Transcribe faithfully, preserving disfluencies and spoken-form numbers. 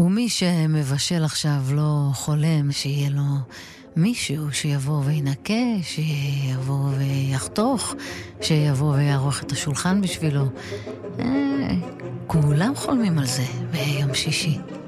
ומי שמבשל עכשיו לא חולם שיהיה לו מישהו שיבוא וינקה, שיבוא ויחתוך, שיבוא ויערוך את השולחן בשבילו. אה, כולם חולמים על זה ביום שישי.